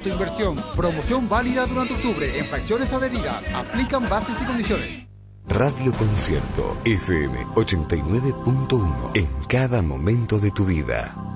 tu inversión. Promoción válida durante octubre en fracciones adheridas. Aplican bases y condiciones. Radio Concierto FM 89.1 en cada momento de tu vida.